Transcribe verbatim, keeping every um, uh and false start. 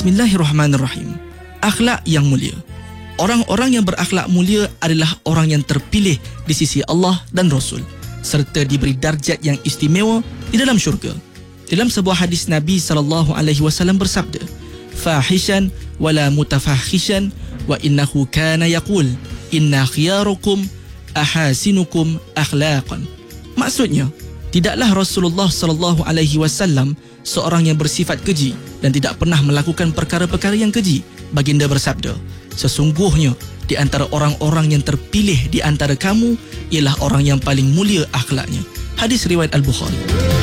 Bismillahirrahmanirrahim. Akhlak yang mulia. Orang-orang yang berakhlak mulia adalah orang yang terpilih di sisi Allah dan Rasul, serta diberi darjat yang istimewa di dalam syurga. Dalam sebuah hadis Nabi sallallahu alaihi wasallam bersabda, "Fahishan wala mutafahishan wa innahu kana yaqul inna khiyarukum ahasinukum akhlaqan." Maksudnya, tidaklah Rasulullah sallallahu alaihi wasallam seorang yang bersifat keji dan tidak pernah melakukan perkara-perkara yang keji. Baginda bersabda, sesungguhnya di antara orang-orang yang terpilih di antara kamu ialah orang yang paling mulia akhlaknya. Hadis riwayat Al-Bukhari.